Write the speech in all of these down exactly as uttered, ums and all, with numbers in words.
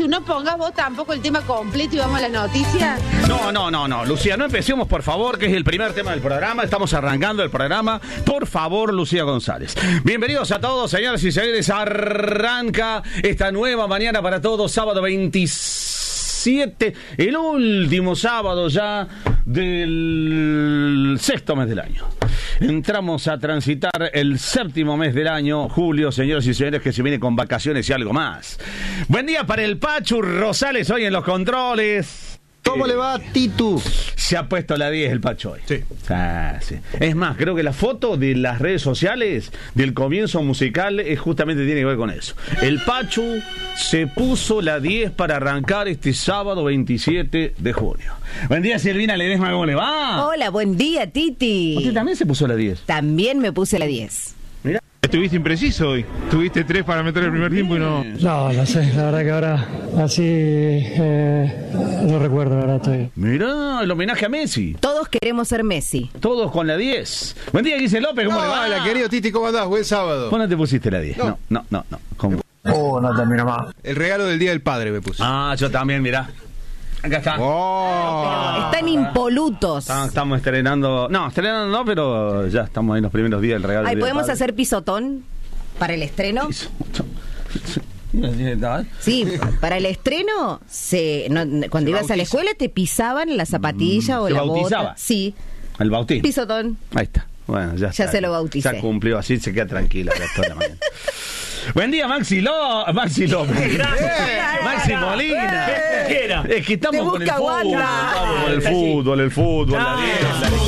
no pongas vos tampoco el tema completo y vamos a la noticia. No, no, no, no, Lucía, no empecemos, por favor, que es el primer tema del programa. Estamos arrancando el programa. Por favor, Lucía González. Bienvenidos a todos, señoras y señores. Arranca esta nueva mañana para todos, sábado veintisiete, el último sábado ya del sexto mes del año. Entramos a transitar el séptimo mes del año, julio, señoras y señores, que se viene con vacaciones y algo más. Buen día para el Pachu Rosales hoy en los controles. ¿Cómo le va, Titu? Se ha puesto la diez el Pacho hoy. Sí. Ah, sí. Es más, creo que la foto de las redes sociales del comienzo musical es justamente tiene que ver con eso. El Pachu se puso la diez para arrancar este sábado veintisiete de junio. Buen día, Silvina Ledesma, ¿cómo le va? Hola, buen día, Titi. ¿Usted también se puso la diez? También me puse la diez. Mira. Estuviste impreciso hoy. Tuviste tres para meter el primer tiempo y no... No, no sé, la verdad que ahora así eh, no recuerdo, la verdad estoy. Mirá, el homenaje a Messi. Todos queremos ser Messi. Todos con la diez. Buen día, Guise López, ¿cómo le va? Hola, querido Titi, ¿cómo andás? Buen sábado. ¿Cuándo te pusiste la diez? No. No, no, no, no. ¿Cómo? Oh, no termino más. El regalo del Día del Padre me puse. Ah, yo también, mirá. Acá está. Oh. Están impolutos. Estamos, estamos estrenando. No, estrenando no, pero ya estamos en los primeros días del regalo. Ay, del ¿podemos padre. hacer pisotón para el estreno? Pisotón. Sí, para el estreno, se, no, cuando Se ibas a la bautiza. escuela te pisaban la zapatilla Mm, o ¿se la bautizaba? bota. Sí, El bautismo. pisotón. Ahí está. Bueno, ya, Ya está. se lo bauticé. Ya cumplió, así se queda tranquila la toda la mañana. Buen día, Maxi Ló, Maxi López. Gracias. Maxi Molina. ¿Qué era? Es que estamos Te con el busca fútbol, Wanda. estamos con el Está allí. fútbol, el fútbol, la Ah. diez, la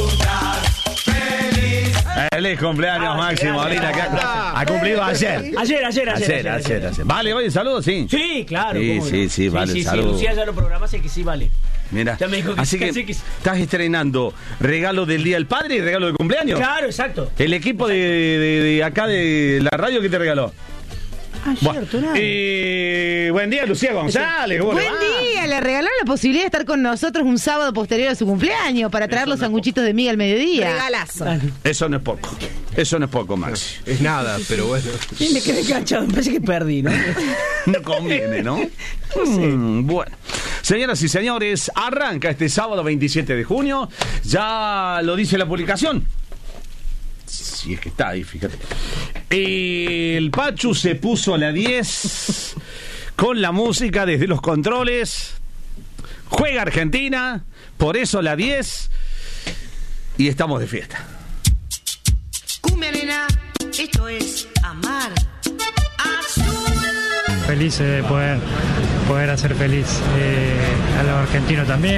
diez. Feliz cumpleaños, Ah, Maxi gracias, Molina, que ha, ha cumplido ayer. Ayer, ayer, ayer. Ayer, ayer, ayer. Vale, oye, saludos, sí. Sí, claro. Sí, cómo sí, no. sí, vale, sí, saludos. Sí, Lucía ya lo programa, sé que sí vale. Mira, Ya me dijo que así sí, que sí, que sí. estás estrenando regalo del Día del Padre y regalo de cumpleaños. Claro, exacto. El equipo de, de, de acá de la radio que te regaló. Ah, Bueno, cierto, nada. eh, buen día, Lucía González. ¿Cómo le Buen va? día, le regalaron la posibilidad de estar con nosotros un sábado posterior a su cumpleaños para traer los sanguchitos de miga al mediodía. Regalazo. Eso no es poco. Eso no es poco, Maxi. Es nada, pero bueno. Sí, me quedé cachado, me parece que perdí, ¿no? No conviene, ¿no? Mm, bueno. Señoras y señores, arranca este sábado veintisiete de junio. Ya lo dice la publicación. Si es que está ahí, fíjate. El Pachu se puso a la diez con la música desde los controles. Juega Argentina, por eso la diez. Y estamos de fiesta. Cumbia nena, esto es amar. Azul. Feliz de poder, poder hacer feliz eh, a los argentinos también.